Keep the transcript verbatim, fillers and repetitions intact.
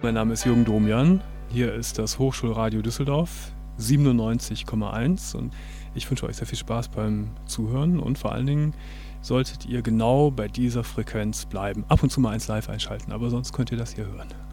Mein Name ist Jürgen Domian. Hier ist das Hochschulradio Düsseldorf siebenundneunzig Komma eins und ich wünsche euch sehr viel Spaß beim Zuhören und vor allen Dingen solltet ihr genau bei dieser Frequenz bleiben. Ab und zu mal eins live einschalten, aber sonst könnt ihr das hier hören.